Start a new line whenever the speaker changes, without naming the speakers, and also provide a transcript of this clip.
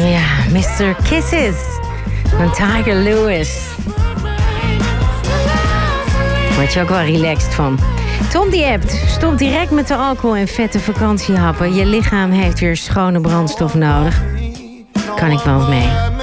Ja, Mr. Kisses van Tiger Lewis. Word je ook wel relaxed van. Tom die appt, stop direct met de alcohol en vette vakantiehappen. Je lichaam heeft weer schone brandstof nodig. Kan ik wel mee.